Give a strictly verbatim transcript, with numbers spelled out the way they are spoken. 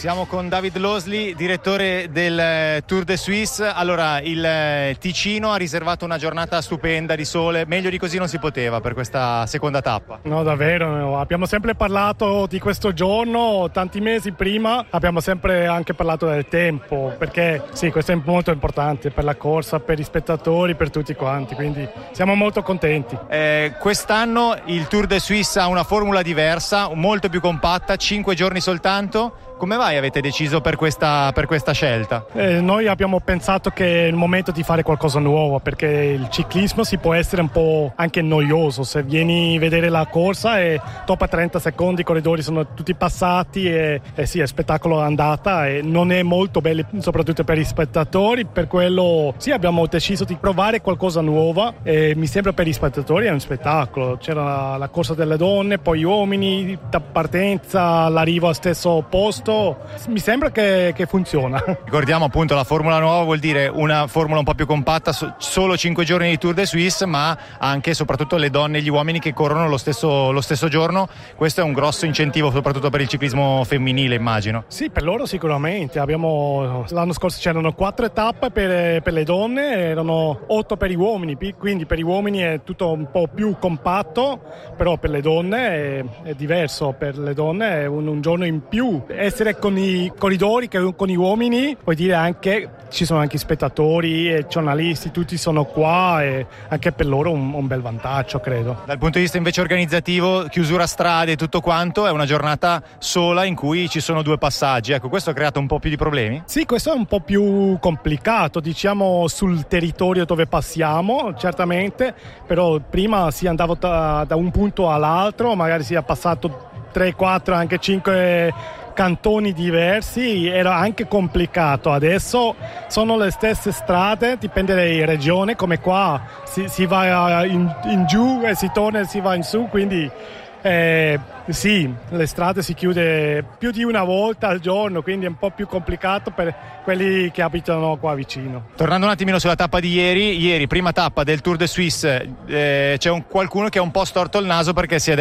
Siamo con David Losley, direttore del Tour de Suisse. Allora, il Ticino ha riservato una giornata stupenda di sole, meglio di così non si poteva per questa seconda tappa. No, davvero, no. Abbiamo sempre parlato di questo giorno, tanti mesi prima abbiamo sempre anche parlato del tempo, perché sì, questo è molto importante per la corsa, per gli spettatori, per tutti quanti, quindi siamo molto contenti. Eh, quest'anno il Tour de Suisse ha una formula diversa, molto più compatta, cinque giorni soltanto. Come mai avete deciso per questa, per questa scelta? Eh, noi abbiamo pensato che è il momento di fare qualcosa nuovo, perché il ciclismo si può essere un po' anche noioso se vieni a vedere la corsa e dopo trenta secondi i corridori sono tutti passati e, e sì, è spettacolo andata e non è molto bello soprattutto per gli spettatori. Per quello sì, abbiamo deciso di provare qualcosa nuovo e mi sembra per gli spettatori è un spettacolo. C'era la, la corsa delle donne, poi gli uomini, da partenza l'arrivo al stesso posto. Mi sembra che, che funziona. Ricordiamo appunto la formula nuova vuol dire una formula un po' più compatta, so, solo cinque giorni di Tour de Suisse, ma anche e soprattutto le donne e gli uomini che corrono lo stesso, lo stesso giorno. Questo è un grosso incentivo soprattutto per il ciclismo femminile, immagino. Sì, per loro sicuramente. Abbiamo, l'anno scorso c'erano quattro tappe per, per le donne, erano otto per gli uomini, quindi per gli uomini è tutto un po' più compatto, però per le donne è, è diverso. Per le donne è un, un giorno in più. Essere con i corridori, con gli uomini, vuol dire anche ci sono anche spettatori e giornalisti, tutti sono qua e anche per loro un, un bel vantaggio, credo. Dal punto di vista invece organizzativo, chiusura strade e tutto quanto, è una giornata sola in cui ci sono due passaggi. Ecco, questo ha creato un po' più di problemi? Sì, questo è un po' più complicato, diciamo sul territorio dove passiamo, certamente, però prima si andava da, da un punto all'altro, magari si è passato tre, quattro, anche cinque cantoni diversi, era anche complicato. Adesso sono le stesse strade, dipende dalle regioni, come qua si, si va in, in giù e si torna e si va in su, quindi eh, sì, le strade si chiude più di una volta al giorno, quindi è un po' più complicato per quelli che abitano qua vicino. Tornando un attimino sulla tappa di ieri, ieri prima tappa del Tour de Suisse, eh, c'è un, qualcuno che ha un po' storto il naso perché si è